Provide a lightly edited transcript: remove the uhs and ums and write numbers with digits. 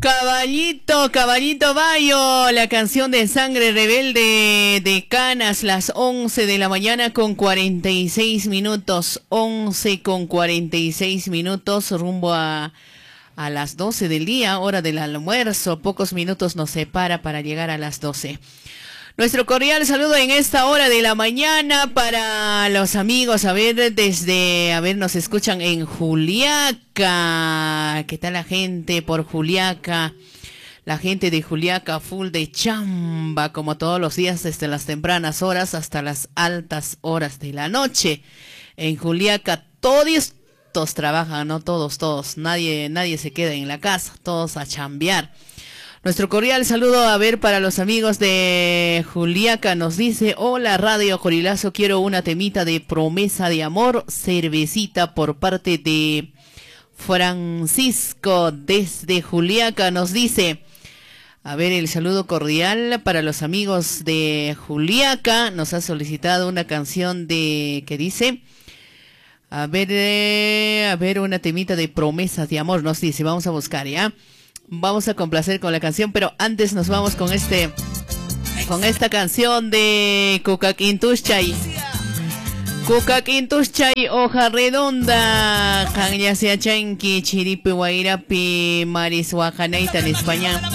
Caballito, Caballito Bayo, la canción de Sangre Rebelde de Canas, las 11 de la mañana con 46 minutos, 11 con 46 minutos, rumbo a las 12 del día, hora del almuerzo, pocos minutos nos separa para llegar a las 12. Nuestro cordial saludo en esta hora de la mañana para los amigos, nos escuchan en Juliaca. ¿Qué tal la gente por Juliaca? La gente de Juliaca full de chamba, como todos los días, desde las tempranas horas hasta las altas horas de la noche. En Juliaca todos trabajan, no todos, nadie se queda en la casa, todos a chambear. Nuestro cordial saludo para los amigos de Juliaca. Nos dice: hola Radio Corilazo, quiero una temita de Promesa de Amor, cervecita, por parte de Francisco desde Juliaca. Nos dice, el saludo cordial para los amigos de Juliaca. Nos ha solicitado una canción que dice, una temita de Promesas de Amor. Nos dice, vamos a buscar, ¿ya? Vamos a complacer con la canción, pero antes nos vamos con esta canción de Cucaquintuschay. Cucaquintuschay, hoja redonda. Kanya sea chanqui, chiripi, guairapi, maris, guajanaita en España.